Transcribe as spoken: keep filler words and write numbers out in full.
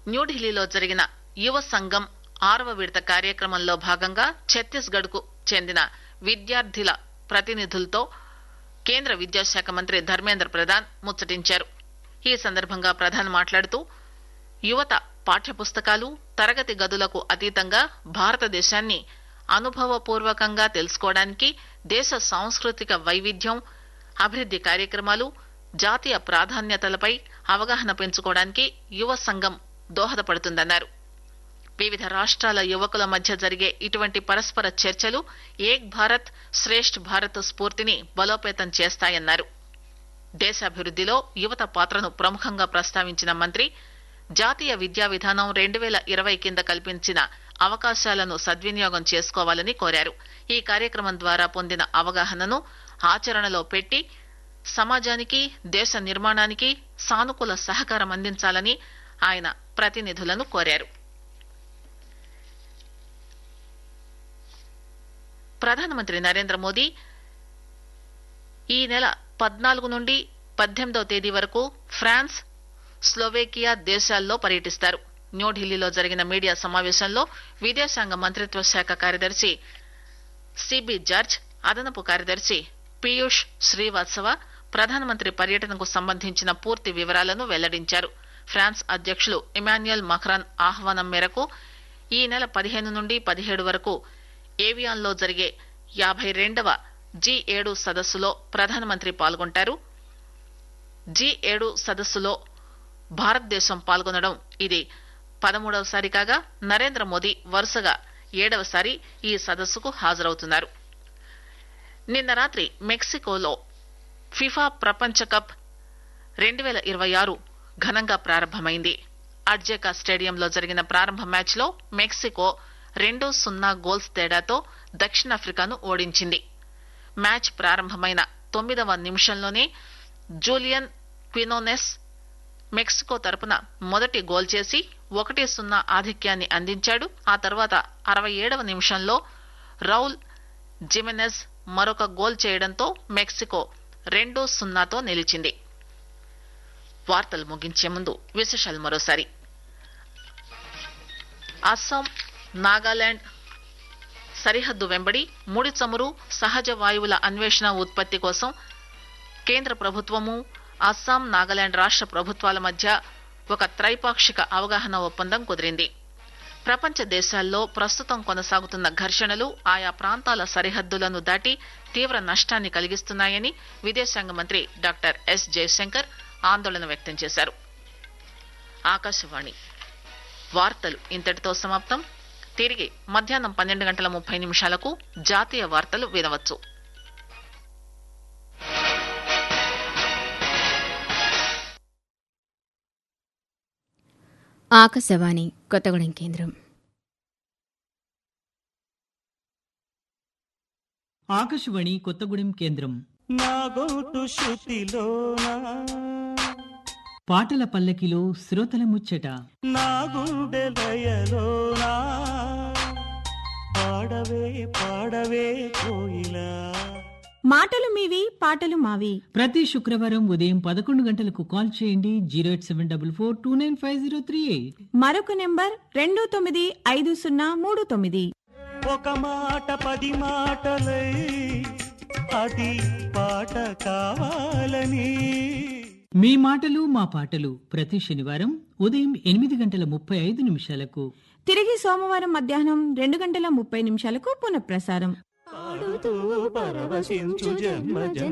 న్యూఢిల్లీలో జరిగిన యువ సంఘం ఆరవ విడత కార్యక్రమంలో భాగంగా ఛత్తీస్గఢ్ కు చెందిన విద్యార్థుల ప్రతినిధులతో కేంద్ర విద్యాశాఖ మంత్రి ధర్మేంద్ర ప్రధాన్ ముచ్చటించారు. ఈ సందర్భంగా ప్రధాన్ మాట్లాడుతూ యువత పాఠ్యపుస్తకాలు తరగతి గదులకు అతీతంగా భారతదేశాన్ని అనుభవపూర్వకంగా తెలుసుకోవడానికి దేశ సాంస్కృతిక వైవిధ్యం, అభివృద్ది కార్యక్రమాలు, జాతీయ ప్రాధాన్యతలపై అవగాహన పెంచుకోవడానికి యువ సంఘం దోహదపడుతుందన్నారు. వివిధ రాష్ట్రాల యువకుల మధ్య జరిగే ఇటువంటి పరస్పర చర్చలు ఏక్ భారత్ శ్రేష్ఠ్ భారత్ స్ఫూర్తిని బలోపేతం చేస్తాయన్నారు. దేశాభివృద్దిలో యువత పాత్రను ప్రముఖంగా ప్రస్తావించిన మంత్రి జాతీయ విద్యా విధానం రెండు వేల ఇరవై కింద కల్పించిన అవకాశాలను సద్వినియోగం చేసుకోవాలని కోరారు. ఈ కార్యక్రమం ద్వారా పొందిన అవగాహనను ఆచరణలో పెట్టి సమాజానికి, దేశ నిర్మాణానికి సానుకూల సహకారం అందించాలని ఆయన ప్రతినిధులను కోరారు. ప్రధానమంత్రి నరేంద్ర మోదీ ఈ నెల పద్నాలుగు నుండి పద్దెనిమిదవ తేదీ వరకు ఫ్రాన్స్, స్లోవేకియా దేశాల్లో పర్యటిస్తారు. న్యూఢిల్లీలో జరిగిన మీడియా సమావేశంలో విదేశాంగ మంత్రిత్వ శాఖ కార్యదర్శి సిబి జార్జ్, అదనపు కార్యదర్శి పీయూష్ శ్రీవాత్సవ ప్రధానమంత్రి పర్యటనకు సంబంధించిన పూర్తి వివరాలను వెల్లడించారు. ఫ్రాన్స్ అధ్యక్షులు ఇమాన్యుయల్ మక్రాన్ ఆహ్వానం మేరకు ఈ నెల పదిహేను నుండి పదిహేడు వరకు ఏవియాన్లో జరిగే యాభై రెండవ జీ ఏడు సదస్సులో ప్రధానమంత్రి పాల్గొంటారు. జీ ఏడు సదస్సులో భారతదేశం పాల్గొనడం ఇది పదమూడవసారి కాగా నరేంద్ర మోదీ వరుసగా ఏడవసారి ఈ సదస్సుకు హాజరవుతున్నారు. నిన్న రాత్రి మెక్సికోలో ఫిఫా ప్రపంచ కప్ రెండు వేల ఇరవై ఆరు ఘనంగా ప్రారంభమైంది. అడ్జేకా స్టేడియంలో జరిగిన ప్రారంభ మ్యాచ్ లో మెక్సికో రెండు సున్నా గోల్స్ తేడాతో దక్షిణాఫ్రికాను ఓడించింది. మ్యాచ్ ప్రారంభమైన తొమ్మిదవ నిమిషంలోనే జూలియన్ క్వినోనెస్ మెక్సికో తరపున మొదటి గోల్ చేసి ఒకటి సున్నా ఆధిక్యాన్ని అందించాడు. ఆ తర్వాత అరవై ఏడవ నిమిషంలో రౌల్ జిమెనెజ్ మరొక గోల్ చేయడంతో మెక్సికో రెండు సున్నాతో నిలిచింది. వార్తలు ముగించే ముందు విశేషాలు మరోసారి. అస్సాం, నాగాలాండ్ సరిహద్దు వెంబడి ముడి చమురు, సహజ వాయువుల అన్వేషణ ఉత్పత్తి కోసం కేంద్ర ప్రభుత్వము, అస్సాం, నాగాలాండ్ రాష్ట్ర ప్రభుత్వాల మధ్య ఒక త్రైపాక్షిక అవగాహన ఒప్పందం కుదిరింది. ప్రపంచ దేశాల్లో ప్రస్తుతం కొనసాగుతున్న ఘర్షణలు ఆయా ప్రాంతాల సరిహద్దులను దాటి తీవ్ర నష్టాన్ని కలిగిస్తున్నాయని విదేశాంగ మంత్రి డాక్టర్ ఎస్ జయశంకర్ ఆందోళన వ్యక్తం చేశారు. ఆకాశవాణి వార్తలు ఇంతటితో సమాప్తం. తిరిగి మధ్యాహ్నం పన్నెండు గంటల ముప్పై నిమిషాలకు జాతీయ వార్తలు వినవచ్చు. ఆకాశవాణి కొత్తగూడెం కేంద్రం. ఆకాశవాణి కొత్తగూడెం కేంద్రం. పాటల పల్లకిలో శ్రోతల ముచ్చట. నా గుండె లయలోనా పాడవే పాడవే కోయిలా. మాటలు మీవి, పాటలు మావి. ప్రతి శుక్రవారం ఉదయం పదకొండు గంటలకు కాల్ చేయండి. Zero eight seven double four two nine five zero three eight. మరొక నెంబర్ రెండు తొమ్మిది ఐదు సున్నా మూడు తొమ్మిది. ఒక మాట పది మాటలై అది పాట కావాలని. మీ మాటలు మా పాటలు ప్రతి శనివారం ఉదయం ఎనిమిది గంటల ముప్పై ఐదు నిమిషాలకు, తిరిగి సోమవారం మధ్యాహ్నం రెండు గంటల ముప్పై నిమిషాలకు పునఃప్రసారం. పాడుతూ పరవశించు జన్మ